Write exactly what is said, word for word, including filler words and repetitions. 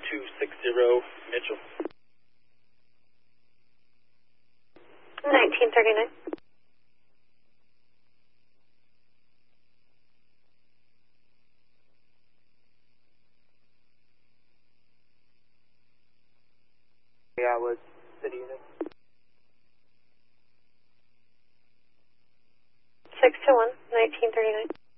two six zero Mitchell. nineteen thirty-nine. Yeah, was city unit. six two one, nineteen thirty-nine.